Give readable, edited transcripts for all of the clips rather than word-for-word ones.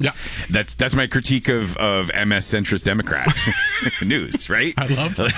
Yeah. That's my critique of MS centrist Democrat news, right? I love that.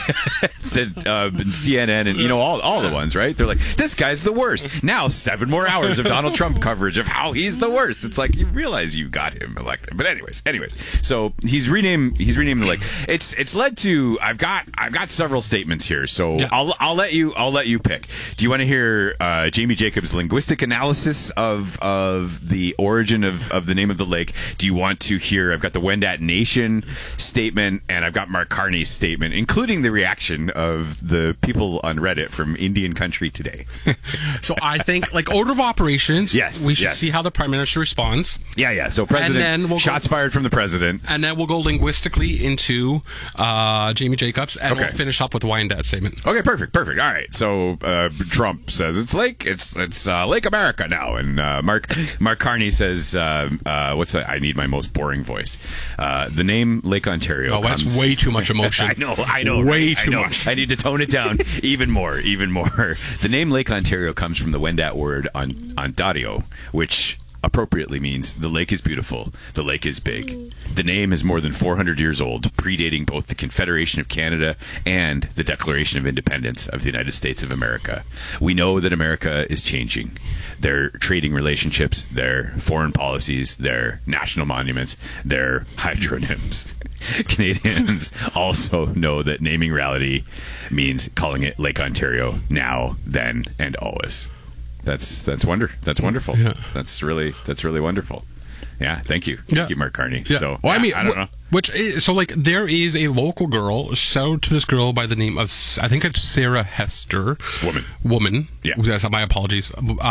CNN and all the ones, right? They're like, this guy's the worst. Now 7 more hours of Donald Trump coverage of how he's the worst. It's like, you realize you got him elected. But anyways, so he's renamed the lake. It's led to I've got several statements here, so yeah. I'll let you pick. Do you want to hear Jamie Jacobs' linguistic analysis of the origin of the name of the lake? Do you want to hear? I've got the Wendat Nation statement, and I've got Mark Carney's statement, including the reaction of the people on Reddit from Indian Country today. So I think, like, order of operations, we should see how the Prime Minister responds. Yeah. So president, and then shots fired from the president. And then we'll go linguistically into Jamie Jacobs, and we'll finish up with the Wendat statement. Okay, perfect. All right. So Trump says it's Lake America now, and Mark Carney says, what's that? I need my most boring voice. The name Lake Ontario. Oh, that's way too much emotion. I know. Way too much. I need to tone it down even more. The name Lake Ontario comes from the Wendat word Ontario, which appropriately means the lake is beautiful, the lake is big. The name is more than 400 years old, predating both the Confederation of Canada and the Declaration of Independence of the United States of America. We know that America is changing. Their trading relationships, their foreign policies, their national monuments, their hydronyms. Canadians also know that naming reality means calling it Lake Ontario now, then, and always. That's wonderful. Yeah. That's really wonderful. Yeah, thank you. Thank you, Mark Carney. Yeah. So, well, I don't know. There is a local girl, shout out to this girl by the name of, I think it's Sarah Hester. Woman. Yeah. That's my apologies.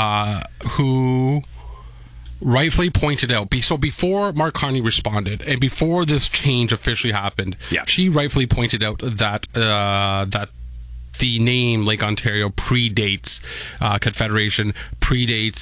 Who rightfully pointed out, so before Mark Carney responded, and before this change officially happened, she rightfully pointed out that the name Lake Ontario predates Confederation, predates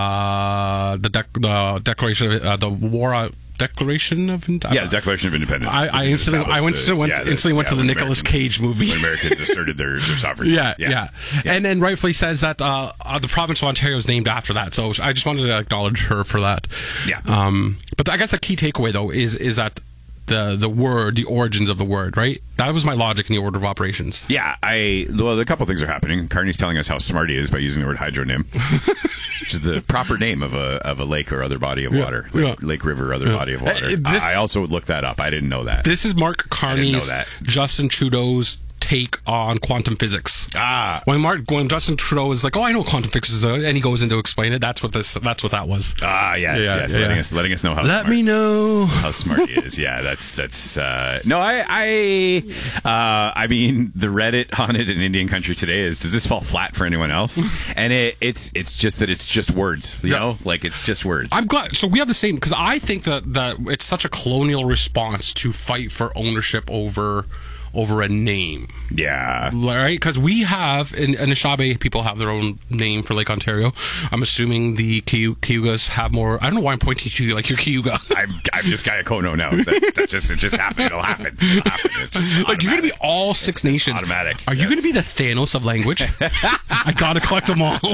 the Declaration of the War. Declaration of Independence. Declaration of Independence. I instantly went to the Nicolas Cage movie when Americans asserted their sovereignty. Yeah. And then rightfully says that the province of Ontario is named after that. So I just wanted to acknowledge her for that. Yeah. But I guess the key takeaway though is that the word, the origins of the word, right? That was my logic in the order of operations. Yeah, a couple things are happening. Carney's telling us how smart he is by using the word hydronym, which is the proper name of a lake or other body of water, lake, river, or other body of water. I also looked that up. I didn't know that. This is Mark Carney's, Justin Trudeau's take on quantum physics. When Justin Trudeau is like, I know quantum physics is, and he goes in to explain it. That's what that was. Yes. Letting us know how. Let me know how smart he is. Yeah, that's. No, I mean, the Reddit on it in Indian Country today is, does this fall flat for anyone else? And it's just that it's just words. You know, like it's just words. I'm glad. So we have the same, because I think that it's such a colonial response to fight for ownership over a name. Yeah. Right? Because we have, and the Anishinaabe people have their own name for Lake Ontario. I'm assuming the Cayugas have more. I don't know why I'm pointing to you like you're Cayuga. I'm just Gayakono now. It just happened. It'll happen. Like, you're going to be all Six Nations. Automatic. Are you going to be the Thanos of language? I got to collect them all.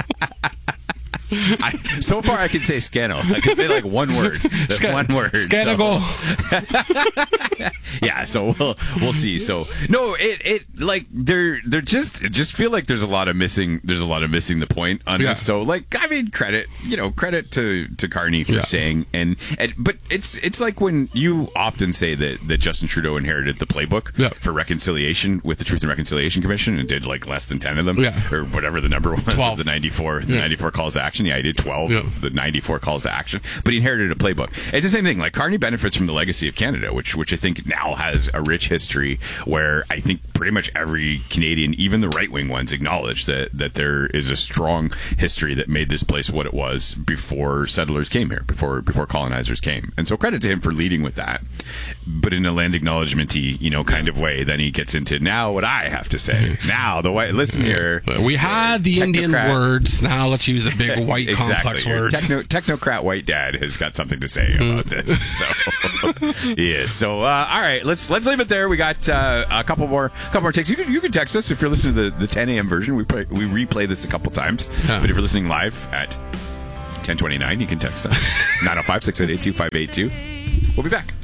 So far, I can say Scano. I can say like one word. One word. Scanago. So. Yeah. So we'll see. So no, it like it just feel like there's a lot of missing the point on this. So like, I mean, credit to Carney for saying but it's like when you often say that Justin Trudeau inherited the playbook for reconciliation with the Truth and Reconciliation Commission and did like less than 10 of them or whatever the number was. 12. The 94 calls to action. Yeah, he did 12 of the 94 calls to action, but he inherited a playbook. It's the same thing. Like, Carney benefits from the legacy of Canada, which I think now has a rich history where I think pretty much every Canadian, even the right-wing ones, acknowledge that there is a strong history that made this place what it was before settlers came here, before colonizers came. And so credit to him for leading with that. But in a land acknowledgement-y, kind of way, then he gets into now what I have to say. Now, listen here. We had the Indian words. Now let's use a big white complex word. Technocrat white dad has got something to say about this. So, yeah. So, all right, let's leave it there. We got a couple more takes. You can text us if you're listening to the 10 a.m. version. We replay this a couple times. But if you're listening live at 1029. You can text us 905-688-2582. We'll be back.